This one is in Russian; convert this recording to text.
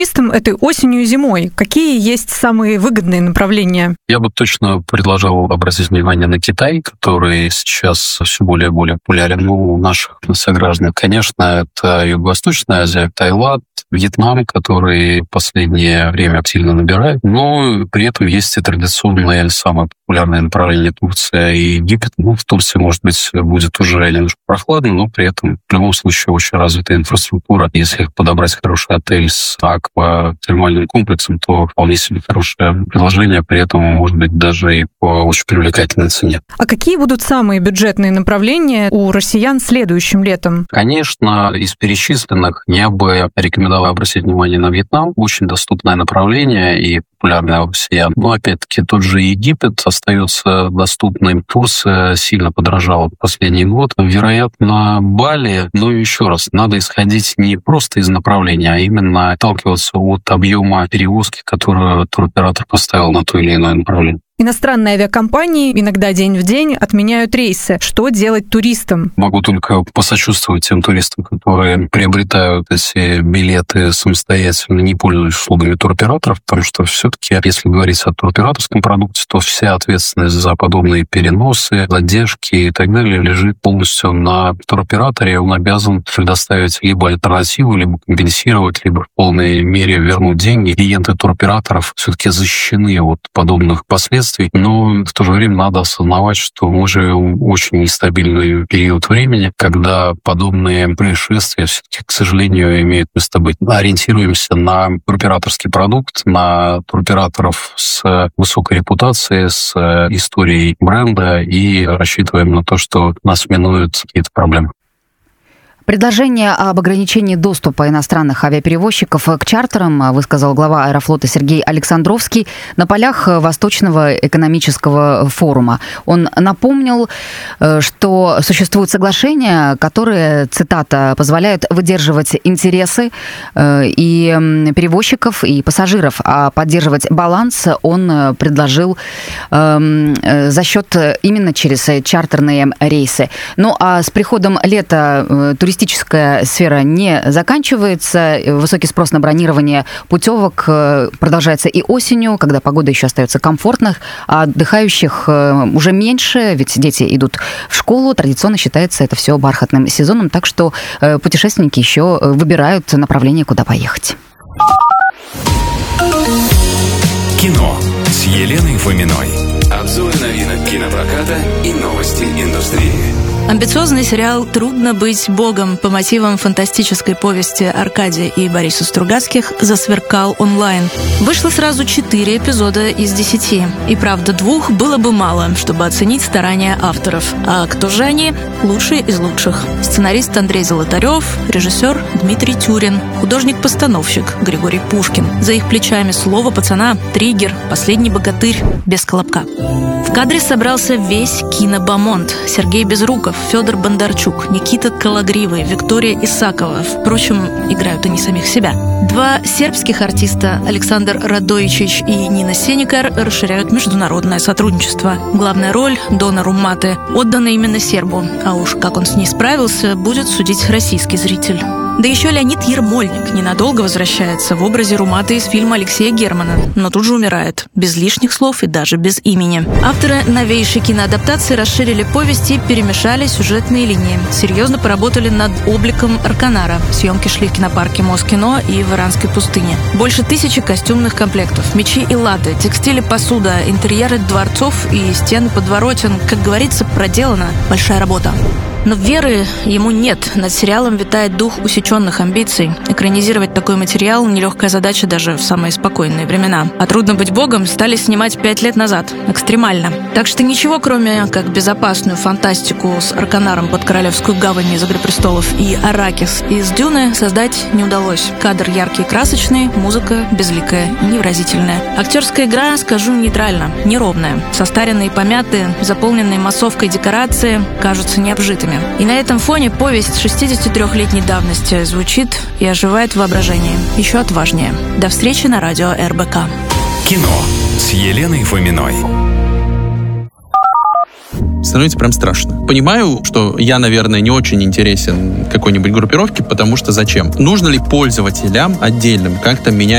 этой осенью и зимой? Какие есть самые выгодные направления? Я бы точно предложил обратить внимание на Китай, который сейчас все более и более популярен у наших сограждан. Конечно, это Юго-Восточная Азия, Таиланд, Вьетнам, который в последнее время активно набирает, но при этом есть и традиционные самые популярные направления Турция и Египет. В Турции, может быть, будет уже немножко прохладно, но при этом в любом случае очень развитая инфраструктура. Если подобрать хороший отель с акватермальным комплексом, то вполне себе хорошее предложение, при этом может быть даже и по очень привлекательной цене. А какие будут самые бюджетные направления у россиян следующим летом? Конечно, из перечисленных я бы рекомендовал обратить внимание на Вьетнам. Очень доступное направление и популярное у россиян. Но, опять-таки, тот же Египет остается доступным. Турция сильно подорожала в последний год. Вероятно, Бали, но еще раз, надо исходить не просто из направления, а именно отталкиваться от объема перевозки, которую туроператор поставил на то или иное направление. Иностранные авиакомпании иногда день в день отменяют рейсы. Что делать туристам? Могу только посочувствовать тем туристам, которые приобретают эти билеты самостоятельно, не пользуясь услугами туроператоров, потому что все-таки, если говорить о туроператорском продукте, то вся ответственность за подобные переносы, задержки и так далее лежит полностью на туроператоре. Он обязан предоставить либо альтернативу, либо компенсировать, либо в полной мере вернуть деньги. Клиенты туроператоров все-таки защищены от подобных последствий. Но в то же время надо осознавать, что мы живем в очень нестабильный период времени, когда подобные происшествия все-таки, к сожалению, имеют место быть. Ориентируемся на туроператорский продукт, на туроператоров с высокой репутацией, с историей бренда и рассчитываем на то, что нас минуют какие-то проблемы. Предложение об ограничении доступа иностранных авиаперевозчиков к чартерам высказал глава Аэрофлота Сергей Александровский на полях Восточного экономического форума. Он напомнил, что существуют соглашения, которые, цитата, позволяют выдерживать интересы и перевозчиков, и пассажиров, а поддерживать баланс он предложил за счет именно через чартерные рейсы. Ну а с приходом лета туристическая сфера не заканчивается. Высокий спрос на бронирование путевок продолжается и осенью, когда погода еще остается комфортной, а отдыхающих уже меньше, ведь дети идут в школу. Традиционно считается это все бархатным сезоном, так что путешественники еще выбирают направление, куда поехать. Кино с Еленой Фоминой. Обзоры новинок кинопроката и новости индустрии. Амбициозный сериал «Трудно быть богом» по мотивам фантастической повести Аркадия и Бориса Стругацких засверкал онлайн. Вышло сразу 4 эпизода из 10. И правда, 2 было бы мало, чтобы оценить старания авторов. А кто же они? Лучшие из лучших. Сценарист Андрей Золотарев, режиссер Дмитрий Тюрин, художник-постановщик Григорий Пушкин. За их плечами «Слово пацана», «Триггер», «Последний богатырь», «Без колобка». В кадре собрался весь кинобомонд. Сергей Безруков, Федор Бондарчук, Никита Калагривый, Виктория Исакова. Впрочем, играют они самих себя. 2 сербских артиста, Александр Радоичич и Нина Сеникар, расширяют международное сотрудничество. Главная роль Дона Румматы отдана именно сербу. А уж как он с ней справился, будет судить российский зритель. Да еще Леонид Ермольник ненадолго возвращается в образе Румматы из фильма Алексея Германа, но тут же умирает, без лишних слов и даже без имени. Авторы новейшей киноадаптации расширили повесть и перемешали сюжетные линии. Серьезно поработали над обликом Арканара. Съемки шли в кинопарке Москино и в Иранской пустыне. Больше 1000 костюмных комплектов, мечи и латы, текстили, посуда, интерьеры дворцов и стены подворотен. Как говорится, проделана большая работа. Но веры ему нет. Над сериалом витает дух усеченных амбиций. Экранизировать такой материал – нелегкая задача даже в самые спокойные времена. А «Трудно быть богом» стали снимать 5 лет назад. Экстремально. Так что ничего, кроме как безопасную фантастику с Арканаром под Королевскую гавань из «Игры престолов» и Аракис из «Дюны» создать не удалось. Кадр яркий и красочный, музыка безликая и невыразительная. Актерская игра, скажу нейтрально, неровная. Состаренные и помятые, заполненные массовкой декорации кажутся необжитыми. И на этом фоне повесть 63-летней давности звучит и оживает воображение. Еще отважнее. До встречи на радио РБК. Кино с Еленой Фоминой. становится прям страшно. Понимаю, что я, наверное, не очень интересен какой-нибудь группировке, потому что зачем? Нужно ли пользователям отдельным как-то менять